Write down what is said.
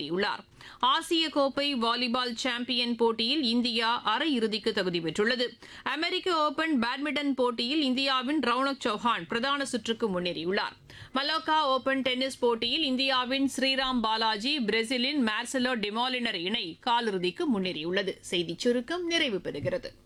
முன்னேறியுள்ளார். ஆசிய கோப்பை வாலிபால் சாம்பியன் போட்டியில் இந்தியா அரையிறுதிக்கு தகுதி பெற்றுள்ளது. அமெரிக்க ஓபன் பேட்மிண்டன் போட்டியில் இந்தியாவின் ரவுனக் சௌஹான் பிரதான சுற்றுக்கு முன்னேறியுள்ளார். மல்லோக்கா ஓபன் டென்னிஸ் போட்டியில் இந்தியாவின் ஸ்ரீராம் பாலாஜி பிரேசிலின் மார்செலோ டெமாலினர் இணை காலிறுதிக்கு முன்னேறியுள்ளது. செய்திச் சுருக்கம் நிறைவு பெறுகிறது.